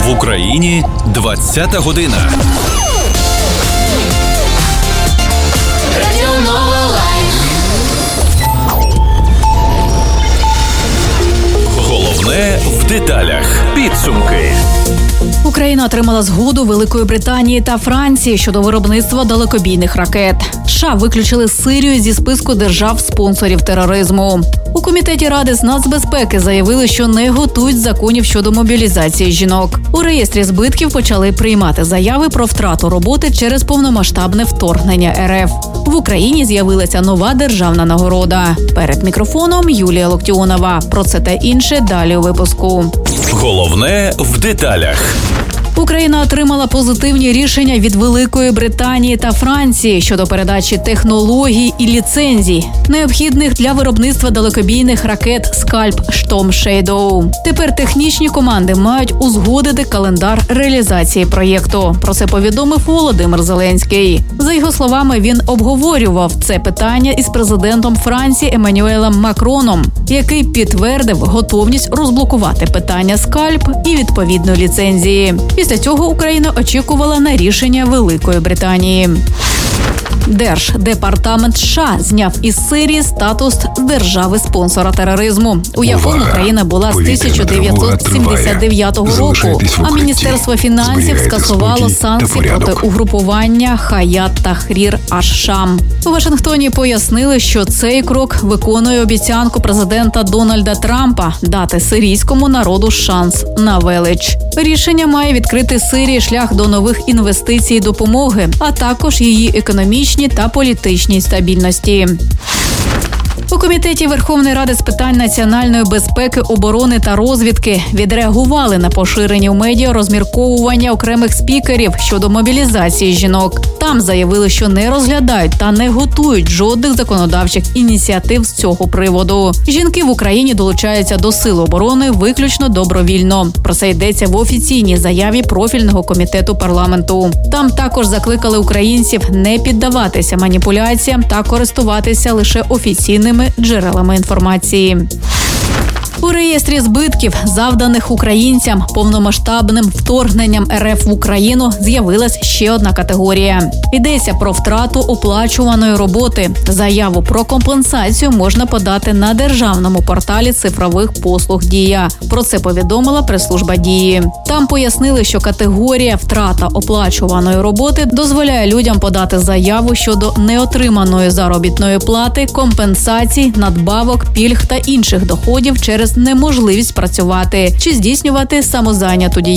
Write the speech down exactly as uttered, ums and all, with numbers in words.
В Україні двадцята година. Головне в деталях. Підсумки. Україна отримала згоду Великої Британії та Франції щодо виробництва далекобійних ракет. США виключили Сирію зі списку держав-спонсорів тероризму. У Комітеті Ради з нацбезпеки заявили, що не готують законів щодо мобілізації жінок. У реєстрі збитків почали приймати заяви про втрату роботи через повномасштабне вторгнення РФ. В Україні з'явилася нова державна нагорода. Перед мікрофоном Юлія Локтіонова. Про це та інше далі у випуску. Головне в деталях. Україна отримала позитивні рішення від Великої Британії та Франції щодо передачі технологій і ліцензій, необхідних для виробництва далекобійних ракет «Скальп», «Штом», «Шейдоу». Тепер технічні команди мають узгодити календар реалізації проєкту. Про це повідомив Володимир Зеленський. За його словами, він обговорював це питання із президентом Франції Еммануелем Макроном, який підтвердив готовність розблокувати питання «Скальп» і відповідної ліцензії. Після цього Україна очікувала на рішення Великої Британії. Держдепартамент США зняв із Сирії статус держави-спонсора тероризму, у якому країна була з тисяча дев'ятсот сімдесят дев'ятого року, а Міністерство фінансів скасувало санкції проти угрупування Хаят Тахрір аш-Шам. У Вашингтоні пояснили, що цей крок виконує обіцянку президента Дональда Трампа дати сирійському народу шанс на велич. Рішення має відкрити Сирії шлях до нових інвестицій і допомоги, а також її економічні та політичній стабільності. У Комітеті Верховної Ради з питань національної безпеки, оборони та розвідки відреагували на поширені в медіа розмірковування окремих спікерів щодо мобілізації жінок. Там заявили, що не розглядають та не готують жодних законодавчих ініціатив з цього приводу. Жінки в Україні долучаються до Сил оборони виключно добровільно. Про це йдеться в офіційній заяві профільного комітету парламенту. Там також закликали українців не піддаватися маніпуляціям та користуватися лише офіційними джерелами інформації. У реєстрі збитків, завданих українцям повномасштабним вторгненням РФ в Україну, з'явилась ще одна категорія. Йдеться про втрату оплачуваної роботи. Заяву про компенсацію можна подати на державному порталі цифрових послуг «Дія». Про це повідомила прес-служба «Дії». Там пояснили, що категорія «втрата оплачуваної роботи» дозволяє людям подати заяву щодо неотриманої заробітної плати, компенсацій, надбавок, пільг та інших доходів через неможливість працювати чи здійснювати самозайняту діяльність.